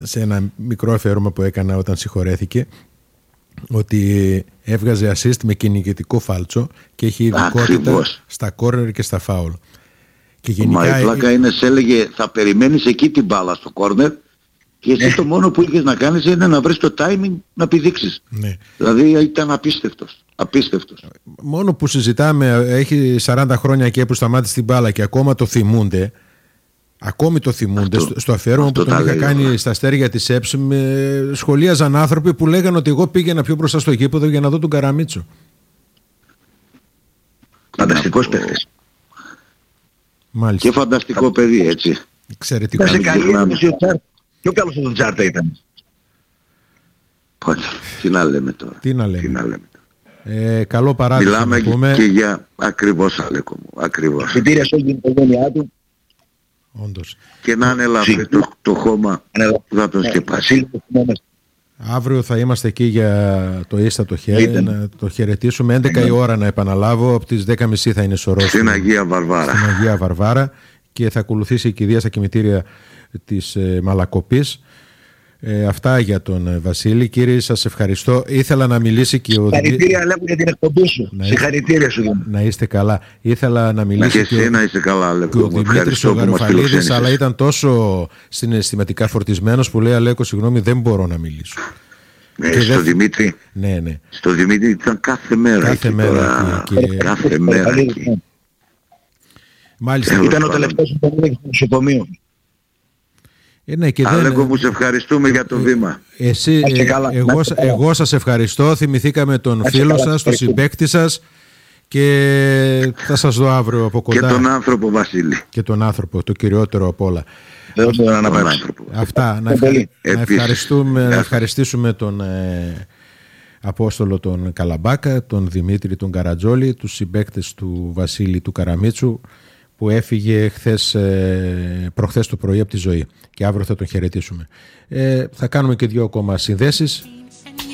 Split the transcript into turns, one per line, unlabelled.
σε ένα μικρό αφιέρωμα που έκανα όταν συγχωρέθηκε, ότι έβγαζε assist με κυνηγητικό φάλτσο και έχει ειδικότητα στα κόρνερ και στα φάουλ. Και γενικά...
Μα η πλάκα είναι, σε έλεγε, θα περιμένεις εκεί την μπάλα στο κόρνερ και εσύ το μόνο που είχες να κάνεις είναι να βρεις το timing να πηδήξεις. Ναι. Δηλαδή ήταν απίστευτος.
Μόνο που συζητάμε, έχει 40 χρόνια και που σταμάτησε την μπάλα και ακόμα το θυμούνται. Ακόμη το θυμούνται. Στο αφιέρωμα που τον είχα κάνει στα αστέρια της ΕΠΣ, σχολίαζαν άνθρωποι που λέγανε ότι εγώ πήγαινα πιο μπροστά στο γήπεδο για να δω τον Καραμίτσο.
Φανταστικός παίκτης.
Μάλιστα.
Και φανταστικό παιδί, έτσι.
Εξαιρετικό.
Πιο καλός από τον Τσάρτα ήταν.
Τι να λέμε τώρα.
Καλό παράδειγμα.
Μιλάμε και για ακριβώς, Αλέκο μου. Ακριβώς.
Συγχαρητήρια σε όλη την οικογένειά του.
Όντως.
Και να είναι ελαφρύ το χώμα που θα τον σκεπάσει.
Αύριο θα είμαστε εκεί για το ίστατο χέρι, να το χαιρετήσουμε. 11 η ώρα να επαναλάβω, από τις 10.30 θα είναι σωρός
στην Αγία
Βαρβάρα και θα ακολουθήσει η κηδεία στα κημητήρια της Μαλακοπής. Αυτά για τον Βασίλη. Κύριε, σας ευχαριστώ. Ήθελα να μιλήσει και ο
Συγχαρητήρια, Αλέκο, για την εκπομπή σου. Συγχαρητήρια σου.
Να είστε καλά. Ήθελα να μιλήσει
και να είστε καλά, Αλέκο.
Ο Δημήτρης ο Γαρουφαλίδης, αλλά ήταν τόσο συναισθηματικά φορτισμένος που λέει, Αλέκο, συγγνώμη, δεν μπορώ να μιλήσω.
Στο Δημήτρη.
Ναι.
Στο Δημήτρη ήταν κάθε μέρα. Κάθε μέρα.
Μάλιστα.
Ήταν ο τελευταίος που πήγε στο νοσοκομείο.
Αλέκο, μου σε ευχαριστούμε για το βήμα.
Εγώ σας ευχαριστώ. Θυμηθήκαμε τον φίλο σας, τον συμπαίκτη σας και θα σας δω αύριο από κοντά.
Και τον άνθρωπο, Βασίλη.
Και τον άνθρωπο, το κυριότερο από όλα. Αυτά. Να ευχαριστήσουμε τον Απόστολο τον Καλαμπάκα, τον Δημήτρη τον Καρατζόλη, τους συμπαίκτες του Βασίλη του Καραμίτσου, που έφυγε προχθές το πρωί από τη ζωή και αύριο θα τον χαιρετήσουμε. Θα κάνουμε και 2 ακόμα συνδέσεις.